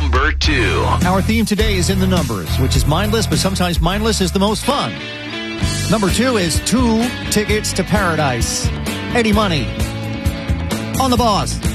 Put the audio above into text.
number 2. Our theme today is in the numbers, which is mindless, but sometimes mindless is the most fun. Number 2 is 2 tickets to paradise. Eddie Money on The Boss.